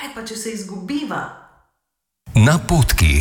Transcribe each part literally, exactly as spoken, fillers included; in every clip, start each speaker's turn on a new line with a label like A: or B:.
A: Kaj pa, če se izgubiva?
B: Napotki.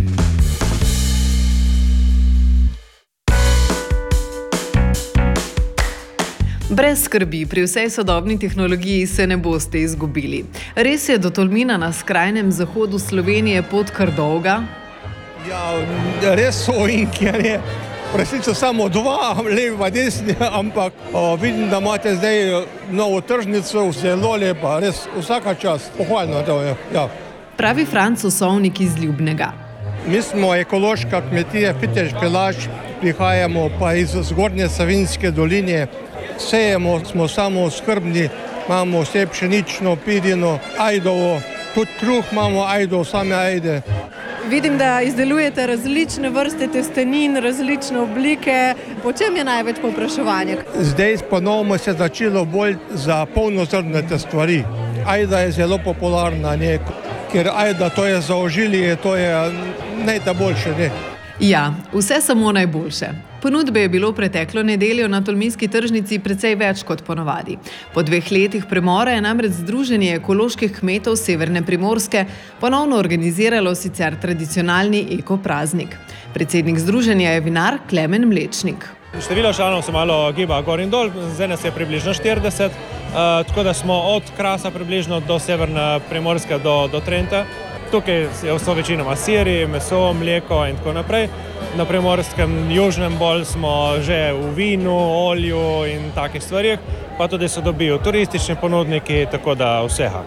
C: Brez skrbi, pri vsej sodobni tehnologiji se ne boste izgubili. Res je do Tolmina na skrajnem zahodu Slovenije pot kar dolga?
D: Ja, res so inki, ne. Resnico samo dva, levi pa desni, ampak o, vidim, da imate zdaj novo tržnico, zelo lepa, res vsaka čast, pohvalno to je. Ja.
C: Pravi Franc Osovnik iz Ljubnega.
D: Mi smo ekološka kmetija Fiteš Pelaš, prihajamo pa iz Zgornje Savinjske doline. Sejemo, smo samo skrbni, imamo vse pšenično, pirino, ajdovo, tudi kruh imamo ajdov, same ajde.
E: Vidim, da izdelujete različne vrste testenin, različne oblike. Po čem je največ povpraševanje?
D: Zdaj ponovno se je začelo bolj za polnozrnate stvari. Ajda je zelo popularna, ne? Ker ajda to je za ožilje, to je najboljše. Ne?
C: Ja, vse samo najboljše. Ponudbe je bilo preteklo nedeljo na tolminski tržnici precej več kot ponavadi. Po dveh letih premora je namreč Združenje ekoloških kmetov Severne Primorske ponovno organiziralo sicer tradicionalni eko praznik. Predsednik združenja je vinar Klemen Mlečnik.
F: Število članov se malo giba gor in dol, zdaj nas je približno štirideset, uh, tako da smo od Krasa približno do Severne Primorske do, do Trenta. Tukaj so večinoma siri, meso, mleko in tako naprej. Na primorskem južnem bolj smo že v vinu, olju in takih stvarih, pa tudi se dobijo turistični ponudniki, tako da vseha.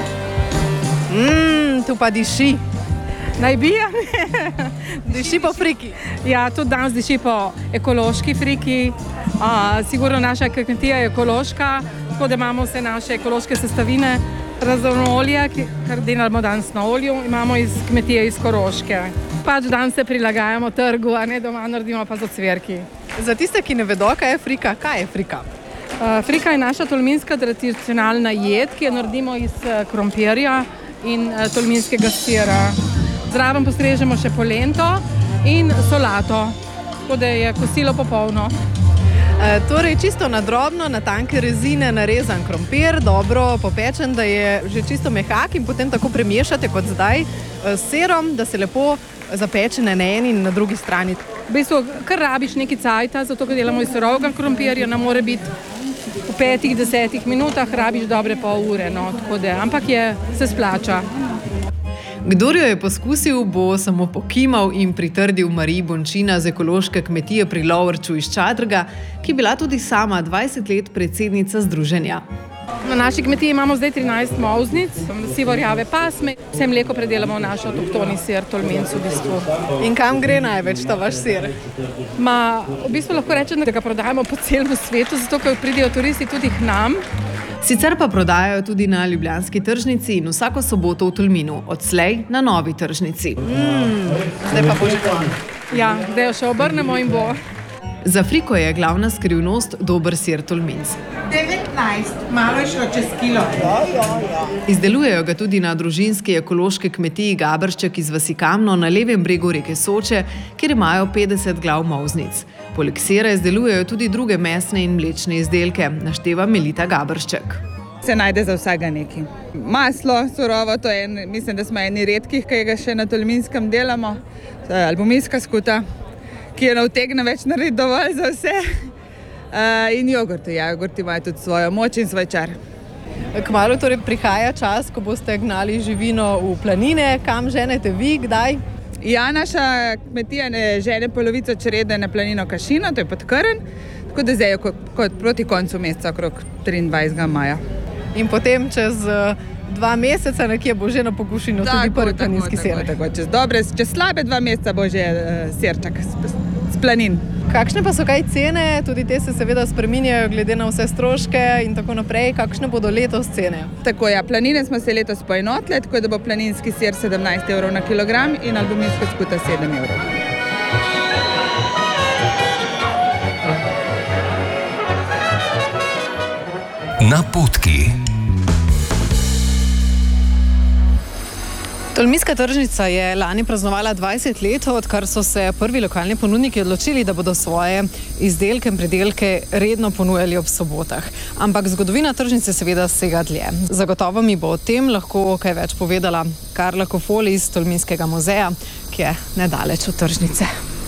E: Mmm, tu pa diši.
G: Naj bi,
E: diši po friki.
G: Ja, tudi danes diši po ekološki friki. A, sigurno naša kmetija je ekološka, tako da imamo vse naše ekološke sestavine. Razno olje, kar delamo danes na olju, imamo iz kmetije iz Koroške. Pač danes se prilagajamo trgu, a ne doma naredimo pa za cverki.
E: Za tiste, ki ne vedo, kaj je frika, kaj je frika?
G: Uh, frika je naša tolminska tradicionalna jed, ki jo naredimo iz uh, krompirja in uh, tolminskega sira. Zraven postrežemo še polento in solato, tako da je kosilo popolno.
E: E, torej, čisto na drobno, na tanke rezine narezan krompir, dobro popečen, da je že čisto mehak in potem tako premešate kot zdaj s sirom, da se lepo zapeče na eni in na drugi strani.
G: V bistvu, kar rabiš neki cajta, zato ker delamo iz surovega krompirja, ne more biti v petih, desetih minutah, rabiš dobre pol ure, no, tako da, ampak je, se splača.
C: Kdor jo je poskusil, bo samo pokimal in pritrdil Mariji Bončina z ekološke kmetije pri Lovrču iz Čadrga, ki je bila tudi sama dvajset let predsednica združenja.
G: Na naši kmetiji imamo zdaj trinajst molznic, sivorjave pasme, vse mleko predelamo v naš avtohtoni sir, tolminc v bistvu.
E: In kam gre največ ta vaš sir?
G: Ma, v bistvu lahko rečem, da ga prodajamo po celem svetu, zato ker pridejo turisti tudi k nam.
C: Sicer pa prodajajo tudi na ljubljanski tržnici in vsako soboto v Tolminu, odslej na novi tržnici.
E: Mm, zdaj pa bo že konj.
G: Ja, zdaj jo še obrnemo in bo.
C: Za friko je glavna skrivnost dober sir Tolminc.
H: devetnajst, malo je šlo čez kilo.
C: Izdelujejo ga tudi na družinski ekološki kmetiji Gabršček iz vasi Kamno na levem bregu reke Soče, kjer imajo petdeset glav molznic. Poleg sira izdelujejo tudi druge mesne in mlečne izdelke, našteva Melita Gabršček.
I: Se najde za vsega neki. Maslo, surovo, to je, mislim, da smo eni redkih, ki ga še na Tolminskem delamo, albumijska skuta, ki je ne utegne več narediti dovolj za vse. Uh, in jogurti, ja, jogurti imajo tudi svojo moč in svoj čar.
E: Kmalu torej prihaja čas, ko boste gnali živino v planine, kam ženete vi, kdaj?
I: Ja, naša kmetija ne žene polovico črede na planino Kašino, to je pod Krn, tako da zdaj je kot, kot proti koncu meseca, okrog triindvajsetega maja.
E: In potem čez dva meseca nekje bo že na pokušino tudi prvi planinski sir.
I: Tako, tako, čez, dobre, čez slabe dva meseca bo že uh, sirček z, z planin.
E: Kakšne pa so kaj cene? Tudi te se seveda spreminjajo glede na vse stroške in tako naprej. Kakšne bodo letos cene?
I: Tako, ja, planine smo se letos poenotile, tako da bo planinski sir sedemnajst evrov na kilogram in albumijska skuta sedem evrov.
B: Napotki.
E: Tolminska tržnica je lani praznovala dvajset let, odkar so se prvi lokalni ponudniki odločili, da bodo svoje izdelke in predelke redno ponujali ob sobotah. Ampak zgodovina tržnice seveda sega dlje. Zagotovo mi bo o tem lahko kaj več povedala Karla Kofoli iz Tolminskega muzeja, ki je nedaleč od tržnice.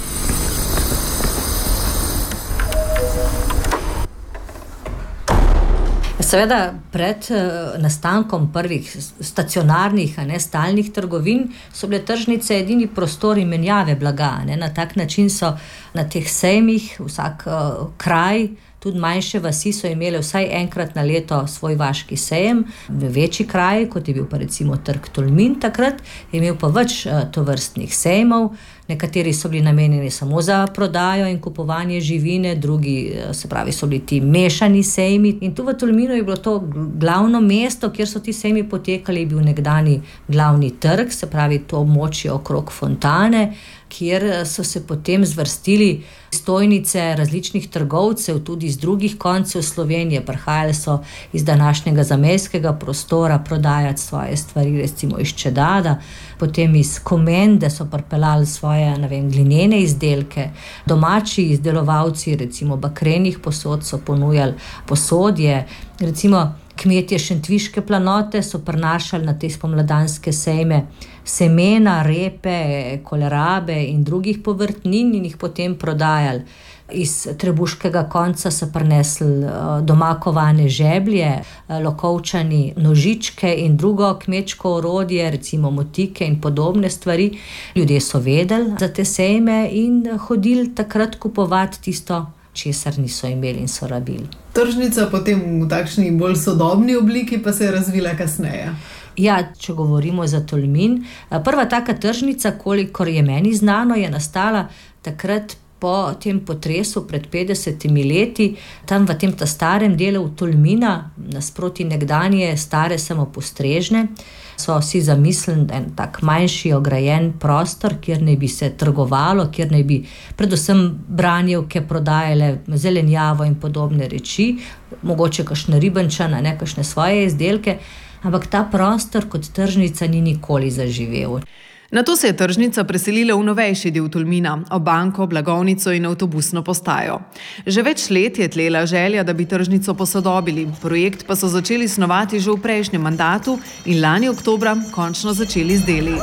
A: Seveda pred nastankom prvih stacionarnih, a ne stalnih trgovin so bile tržnice edini prostori menjave blaga. Ne? Na tak način so na teh sejmih vsak uh, kraj, tudi manjše vasi so imele vsaj enkrat na leto svoj vaški sejem. Večji kraj, kot je bil pa recimo trg Tolmin takrat, je imel pa več uh, tovrstnih sejmov. Nekateri so bili namenjeni samo za prodajo in kupovanje živine, drugi, se pravi, so bili ti mešani sejmi. In tu v Tolminu je bilo to glavno mesto, kjer so ti sejmi potekali, bil nekdani glavni trg, se pravi to območje okrog fontane, kjer so se potem zvrstili stojnice različnih trgovcev, tudi iz drugih koncev Slovenije. Prihajali so iz današnjega zamejskega prostora prodajati svoje stvari, recimo iz Čedada, potem iz Komende so pripeljali svoje, ne vem, glinene izdelke. Domači izdelovalci, recimo bakrenih posod, so ponujali posodje. Recimo kmetje Šentviške planote so prinašali na te spomladanske sejme semena, repe, kolerabe in drugih povrtnin in jih potem prodajali. Iz trebuškega konca so prinesli doma kovane žeblje, Lokovčani nožičke in drugo kmečko orodje, recimo motike in podobne stvari. Ljudje so vedeli za te sejme in hodili takrat kupovati tisto, česar niso imeli in so rabili.
C: Tržnica potem v takšni bolj sodobni obliki pa se je razvila kasneje.
A: Ja, če govorimo za Tolmin, prva taka tržnica, kolikor je meni znano, je nastala takrat po tem potresu pred petdesetimi leti, tam v tem ta starem delu Tolmina, nasproti nekdanje stare samopostrežne, so si zamislili en tak manjši ograjen prostor, kjer naj bi se trgovalo, kjer naj bi predvsem branjevke prodajale zelenjavo in podobne reči, mogoče kakšne ribančana, ne kakšne svoje izdelke, ampak ta prostor kot tržnica ni nikoli zaživel.
C: Nato se je tržnica preselila v novejši del Tolmina, ob banko, blagovnico in avtobusno postajo. Že več let je tlela želja, da bi tržnico posodobili. Projekt pa so začeli snovati že v prejšnjem mandatu in lani oktobra končno začeli z deli.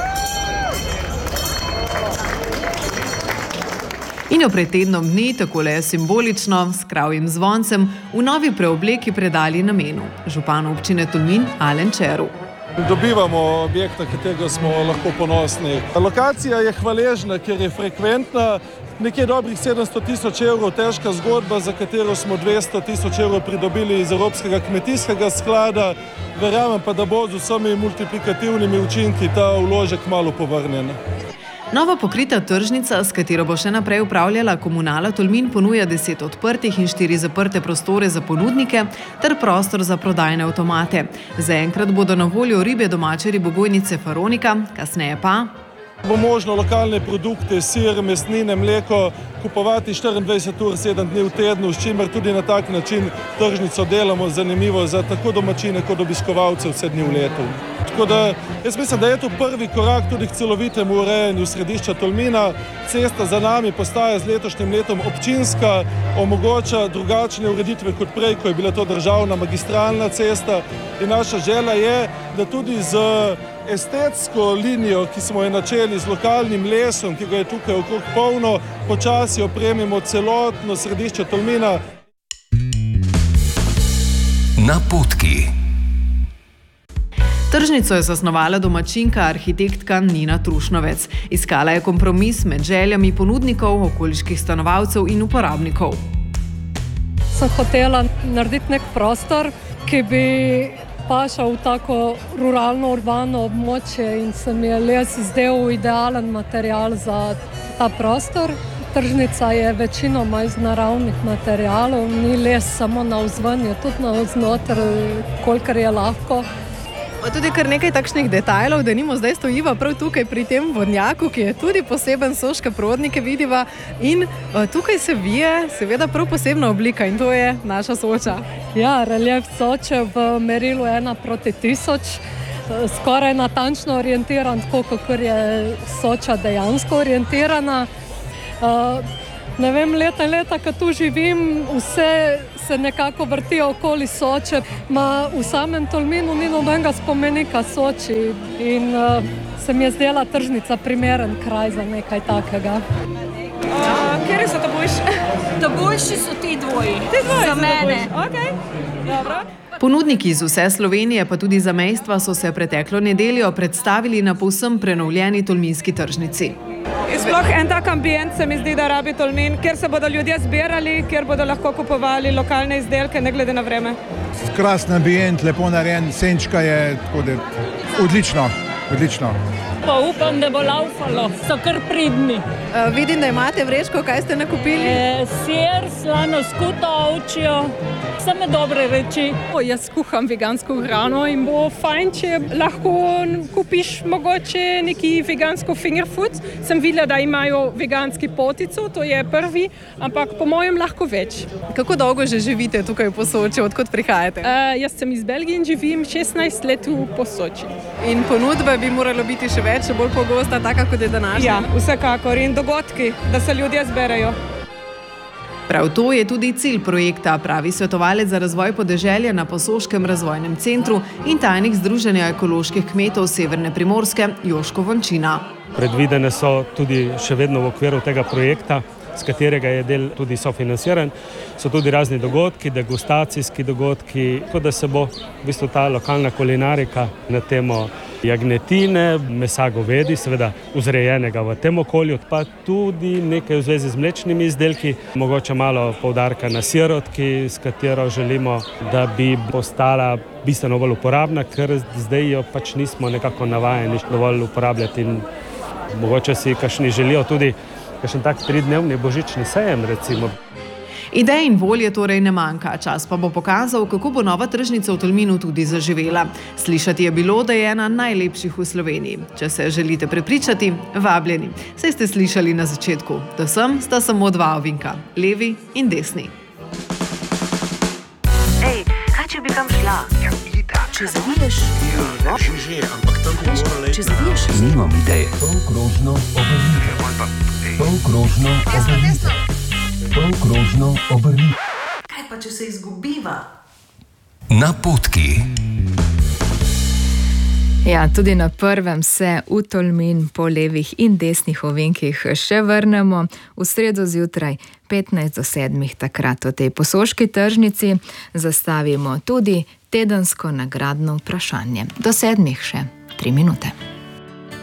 C: In jo pred tednom dni, takole simbolično, s kravjim zvoncem, v novi preobleki predali namenu, županu občine Tolmin Alen Čeru.
J: Dobivamo objekt, na katerega smo lahko ponosni. Lokacija je hvaležna, ker je frekventna, nekje dobrih sedemsto tisoč evrov težka zgodba, za katero smo dvesto tisoč evrov pridobili iz Evropskega kmetijskega sklada. Verjamem pa, da bo z vsemi multiplikativnimi učinki ta vložek malo povrnjen.
C: Nova pokrita tržnica, s katero bo še naprej upravljala Komunala Tolmin, ponuja deset odprtih in štiri zaprte prostore za ponudnike ter prostor za prodajne avtomate. Zaenkrat bodo na voljo ribe domače ribogojnice Faronika, kasneje pa
J: bo možno lokalne produkte, sir, mesnine, mleko kupovati štiriindvajset ur, sedem dni v tednu, s čimer tudi na tak način tržnico delamo zanimivo za tako domačine kot obiskovalce vse dni v letu. Tako da jaz mislim, da je to prvi korak tudi k celovitemu urejanju središča Tolmina. Cesta za nami postaja z letošnjim letom občinska, omogoča drugačne ureditve kot prej, ko je bila to državna magistralna cesta. In naša želja je, da tudi z estetsko linijo, ki smo jo načeli z lokalnim lesom, ki ga je tukaj okrog polno, počasi opremimo celotno središče Tolmina.
B: Napotki.
C: Tržnico je zasnovala domačinka, arhitektka Nina Trušnovec. Iskala je kompromis med željami ponudnikov, okoliških stanovalcev in uporabnikov.
K: Sem hotela narediti nek prostor, ki bi pašal v tako ruralno-urbano območje in se mi je les zdel idealen material za ta prostor. Tržnica je večinoma iz naravnih materialov, ni les samo na vzven, je tudi na vznoter, kolikor je lahko.
E: Pa tudi kar nekaj takšnih detajlov, da nimo zdaj stojiva prav tukaj pri tem vodnjaku, ki je tudi poseben soške prodnike vidiva in tukaj se vije seveda prav posebna oblika in to je naša Soča.
K: Ja, reljef Soče v merilu ena proti tisoč. skoraj natančno orientiran, tako kot je Soča dejansko orientirana. Ne vem, leta in leta, ko tu živim, vse se nekako vrti okoli Soče. Ma v samem Tolminu ni nobenega spomenika Soči in uh, se mi je zdela tržnica primeren kraj za nekaj takega.
L: Kje so to boljši? To boljši so ti dvoji. Ti dvoji za mene. Okay. Dobro.
C: Ponudniki iz vse Slovenije, pa tudi zamejstva, so se preteklo nedeljo predstavili na povsem prenovljeni tolminski tržnici.
L: Sploh en tak ambient se mi zdi, da rabi Tolmin, kjer se bodo ljudje zbirali, kjer bodo lahko kupovali lokalne izdelke, ne glede na vreme.
M: Krasen ambient, lepo narejen, senčka je tako da odlično, odlično.
N: Pa upam, da bo laufalo, so kar pridni.
E: Uh, vidim, da imate vrečko, kaj ste nakupili?
N: E, sir, slano skuto, ovčjo, same dobre reči.
G: O, jaz kuham vegansko hrano in bo fajn, če lahko kupiš mogoče neki vegansko finger food. Sem videla, da imajo veganski potico, to je prvi, ampak po mojem lahko več.
E: Kako dolgo že živite tukaj v Posoči, odkot prihajate?
G: Uh, jaz sem iz Belgije in živim šestnajst let v Posoči.
E: In ponudbe bi moralo biti še več, še bolj pogosta, taka kot je današnja?
L: Ja, vsekakor. In dogodki, da se ljudje zberejo.
C: Prav to je tudi cilj projekta, pravi svetovalec za razvoj podeželja na Posoškem razvojnem centru in tajnik Združenja ekoloških kmetov Severne Primorske Joško Vončina.
O: Predvidene so tudi še vedno v okviru tega projekta, s katerega je del tudi sofinanciran, so tudi razni dogodki, degustacijski dogodki, tako da se bo v bistvu ta lokalna kulinarika na temo jagnetine, mesa govedi, seveda vzrejenega v tem okolju, pa tudi nekaj v zvezi z mlečnimi izdelki, mogoče malo poudarka na sirotki, s katero želimo, da bi postala bistveno bolj uporabna, ker zdaj jo pač nismo nekako navajeni dovolj uporabljati in mogoče si kakšni želijo tudi kakšen tak tridnevni božični sejem, recimo.
C: Idej in volje torej ne manjka, čas pa bo pokazal, kako bo nova tržnica v Tolminu tudi zaživela. Slišati je bilo, da je ena najlepših v Sloveniji. Če se želite prepričati, vabljeni. Saj ste slišali na začetku, da sem sta samo dva ovinka, levi in desni.
P: Ej, kaj če bi kam šla? Ja, ida. Če zaviješ? Ja, že že, ampak tam bi morala iti. Če zaviješ?
B: Nimam ideje. Polkrožno obrnite. Polkrožno obrnite. Polkrožno obrnite.
P: Kaj pa, če se izgubiva?
B: Napotki.
Q: Ja, tudi na prvem se v Tolmin po levih in desnih ovinkih še vrnemo. V sredo zjutraj petnajst do sedmih takrat v tej Posoški tržnici zastavimo tudi tedensko nagradno vprašanje. Do sedmih še tri minute.